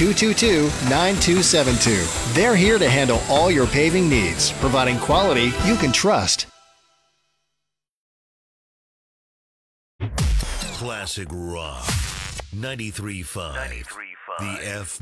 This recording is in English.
222-9272. They're here to handle all your paving needs, providing quality you can trust. Classic Rock 93.5. The F